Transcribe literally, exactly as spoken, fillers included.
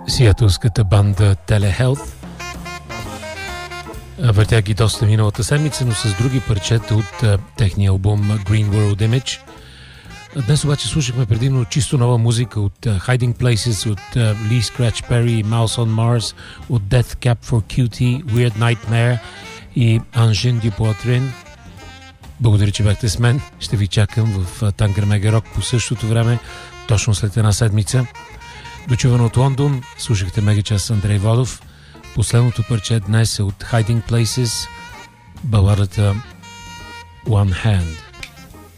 сиатълската банда Telehealth. Въртях ги доста миналата седмица, но с други парчета от uh, техния албум Green World Image. Днес обаче слушахме предимно чисто нова музика от uh, Hiding Places, от uh, Lee Scratch Perry, Mouse on Mars, от Death Cab for Cutie, Weird Nightmare и Angine du Poitrain. Благодаря, че бяхте с мен. Ще ви чакам в uh, Танкер Мега Рок по същото време, точно след една седмица. Дочувано от Лондон, слушахте Мегачас с Андрей Водов. Последното парче днес е от Hiding Places, баладата One Hand.